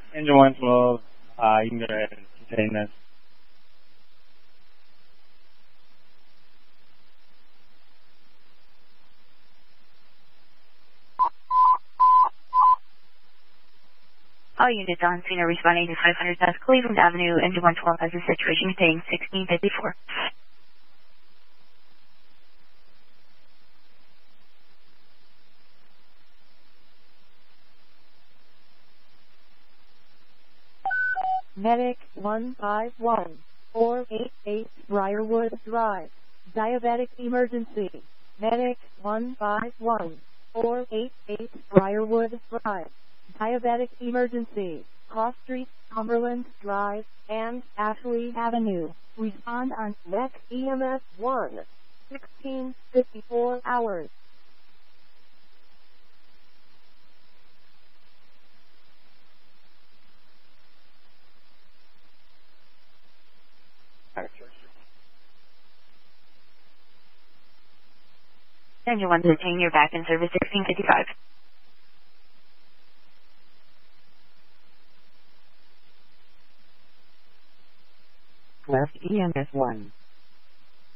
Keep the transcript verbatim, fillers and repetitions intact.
Engine one twelve, uh, you can go ahead and contain this. All units on scene are responding to five hundred South Cleveland Avenue, Engine one twelve has a situation containing sixteen fifty-four. Medic one five one, four eight eight Briarwood Drive. Diabetic emergency. Medic one five one, four eight eight Briarwood Drive. Diabetic emergency. Cross Street, Cumberland Drive, and Ashley Avenue. Respond on Mech E M S one, sixteen fifty-four hours. Engine one sixteen, you're back in service sixteen fifty-five. Left E M S one.